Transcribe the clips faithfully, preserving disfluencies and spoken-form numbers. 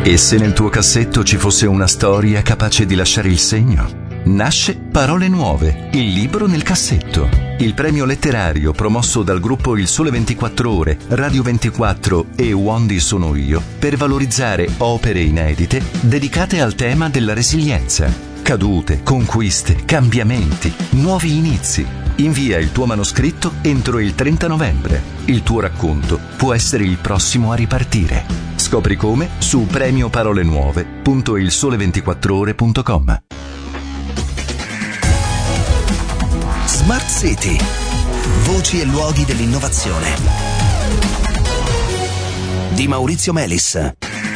E se nel tuo cassetto ci fosse una storia capace di lasciare il segno? Nasce Parole Nuove, il libro nel cassetto. Il premio letterario promosso dal gruppo Il Sole ventiquattro Ore, Radio ventiquattro e Wandi Sono Io per valorizzare opere inedite dedicate al tema della resilienza. Cadute, conquiste, cambiamenti, nuovi inizi. Invia il tuo manoscritto entro il trenta novembre. Il tuo racconto può essere il prossimo a ripartire. Scopri come su premio parole nuove punto il sole ventiquattro ore punto com. Smart City. Voci e luoghi dell'innovazione. Di Maurizio Melis.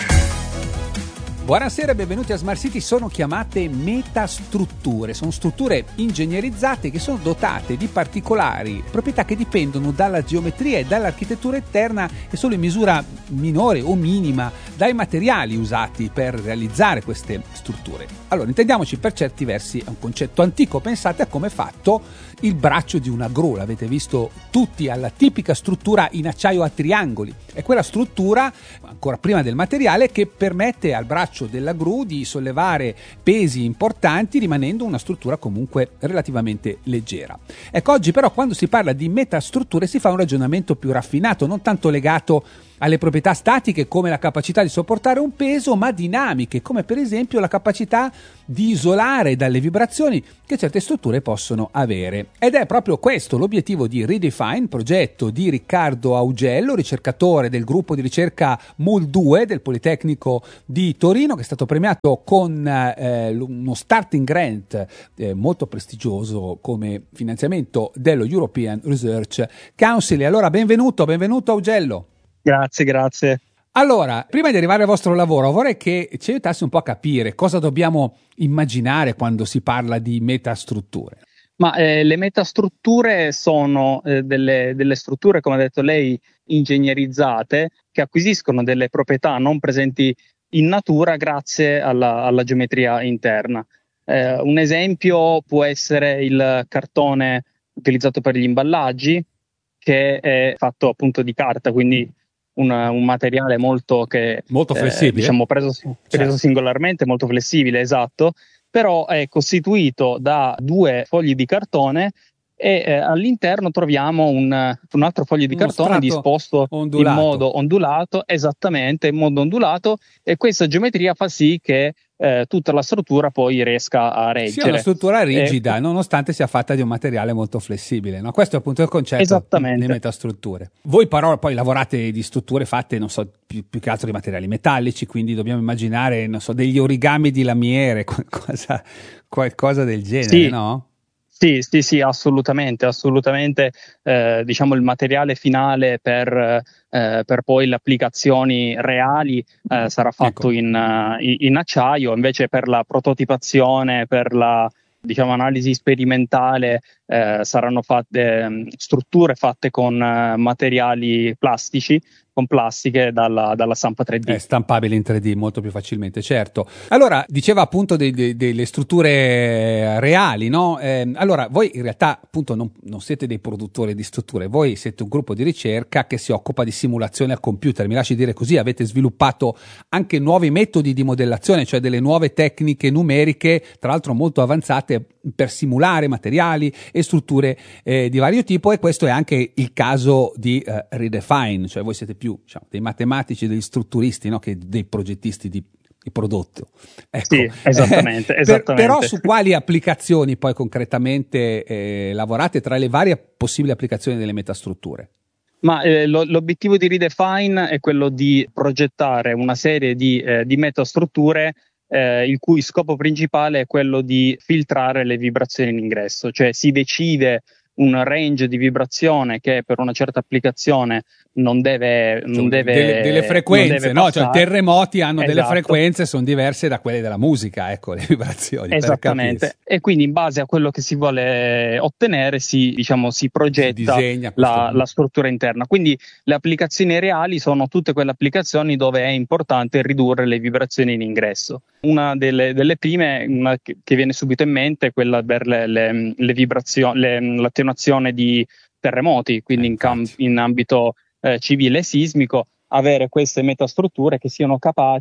Buonasera e benvenuti a Smart City. Sono chiamate metastrutture, sono strutture ingegnerizzate che sono dotate di particolari proprietà che dipendono dalla geometria e dall'architettura interna e solo in misura minore o minima dai materiali usati per realizzare queste strutture. Allora, intendiamoci, per certi versi è un concetto antico. Pensate a come è fatto il braccio di una gru, l'avete visto tutti, alla tipica struttura in acciaio a triangoli. È quella struttura, ancora prima del materiale, che permette al braccio della gru di sollevare pesi importanti rimanendo una struttura comunque relativamente leggera. Ecco, oggi però quando si parla di metastrutture si fa un ragionamento più raffinato, non tanto legato alle proprietà statiche come la capacità di sopportare un peso, ma dinamiche come per esempio la capacità di isolare dalle vibrazioni che certe strutture possono avere. Ed è proprio questo l'obiettivo di Redefine, progetto di Riccardo Augello, ricercatore del gruppo di ricerca M U L due del Politecnico di Torino, che è stato premiato con eh, uno starting grant eh, molto prestigioso come finanziamento dello European Research Council. E allora benvenuto, benvenuto Augello. Grazie, grazie. Allora, prima di arrivare al vostro lavoro, vorrei che ci aiutassi un po' a capire cosa dobbiamo immaginare quando si parla di metastrutture. Ma eh, le metastrutture sono eh, delle, delle strutture, come ha detto lei, ingegnerizzate, che acquisiscono delle proprietà non presenti in natura grazie alla, alla geometria interna. Eh, un esempio può essere il cartone utilizzato per gli imballaggi, che è fatto appunto di carta, quindi Un, un materiale molto che molto flessibile, eh, diciamo preso, preso certo. singolarmente, molto flessibile, esatto, però è costituito da due fogli di cartone e eh, all'interno troviamo un, un altro foglio di Uno cartone disposto ondulato. in modo ondulato, esattamente in modo ondulato, e questa geometria fa sì che eh, tutta la struttura poi riesca a reggere. Sì, è una struttura rigida, eh, nonostante sia fatta di un materiale molto flessibile, no? Questo è appunto il concetto di metastrutture. Voi però poi lavorate di strutture fatte, non so, più, più che altro di materiali metallici, quindi dobbiamo immaginare, non so, degli origami di lamiere, qualcosa, qualcosa del genere, sì. no? Sì, sì, sì, assolutamente, assolutamente. Eh, diciamo il materiale finale per, eh, per poi le applicazioni reali eh, sarà fatto ecco. in, uh, in acciaio, invece per la prototipazione, per la diciamo analisi sperimentale eh, saranno fatte eh, strutture fatte con uh, materiali plastici, con plastiche dalla, dalla stampa tre D. È stampabile in tre D molto più facilmente, certo. Allora, diceva appunto de, de, delle strutture reali, no? Eh, allora, voi in realtà appunto non, non siete dei produttori di strutture, voi siete un gruppo di ricerca che si occupa di simulazione al computer, mi lasci dire così, avete sviluppato anche nuovi metodi di modellazione, cioè delle nuove tecniche numeriche, tra l'altro molto avanzate, per simulare materiali e strutture eh, di vario tipo, e questo è anche il caso di eh, Redefine, cioè voi siete più diciamo, dei matematici, degli strutturisti, no? Che dei progettisti di, di prodotto. Ecco. Sì, esattamente, eh, esattamente. Per, però su quali applicazioni poi concretamente eh, lavorate tra le varie possibili applicazioni delle metastrutture? Ma eh, lo, l'obiettivo di Redefine è quello di progettare una serie di, eh, di metastrutture eh, il cui scopo principale è quello di filtrare le vibrazioni in ingresso, cioè si decide un range di vibrazione che per una certa applicazione non deve non deve delle, delle frequenze, deve no? Cioè terremoti hanno esatto. delle frequenze, sono diverse da quelle della musica, ecco, le vibrazioni. Esattamente. E quindi in base a quello che si vuole ottenere si diciamo si progetta si la, la struttura interna. Quindi le applicazioni reali sono tutte quelle applicazioni dove è importante ridurre le vibrazioni in ingresso. Una delle, delle prime, una che, che viene subito in mente, è quella per le, le, le vibrazioni, le, l'attenuazione di terremoti, quindi eh, in, cam- in ambito eh, civile e sismico, avere queste metastrutture che siano capaci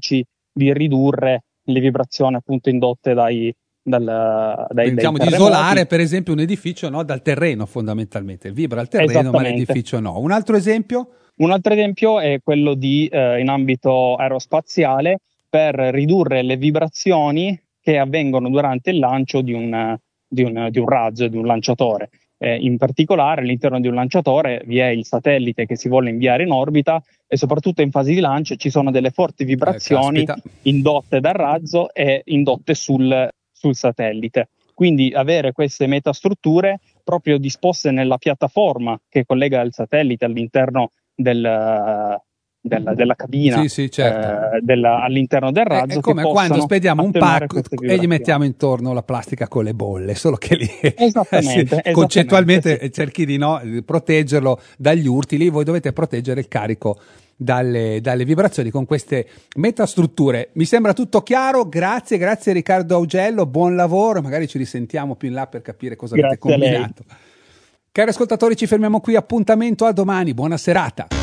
di ridurre le vibrazioni appunto indotte dai dal, dai, diciamo dai di isolare per esempio un edificio, no, dal terreno, fondamentalmente vibra il terreno ma l'edificio no. Un altro esempio? Un altro esempio è quello di eh, in ambito aerospaziale, per ridurre le vibrazioni che avvengono durante il lancio di un, di un, di un razzo, di un lanciatore. Eh, in particolare all'interno di un lanciatore vi è il satellite che si vuole inviare in orbita e soprattutto in fase di lancio ci sono delle forti vibrazioni eh, indotte dal razzo e indotte sul, sul satellite. Quindi avere queste metastrutture proprio disposte nella piattaforma che collega il satellite all'interno del... Della, della cabina sì, sì, certo. eh, della, all'interno del razzo. È, è come quando spediamo un pacco e gli mettiamo intorno la plastica con le bolle, solo che lì esattamente, sì, concettualmente sì. cerchi di no, proteggerlo dagli urti, lì voi dovete proteggere il carico dalle, dalle vibrazioni con queste metastrutture. Mi sembra tutto chiaro, grazie, grazie Riccardo Augello, buon lavoro, magari ci risentiamo più in là per capire cosa grazie avete combinato. Cari ascoltatori, ci fermiamo qui, appuntamento a domani, buona serata.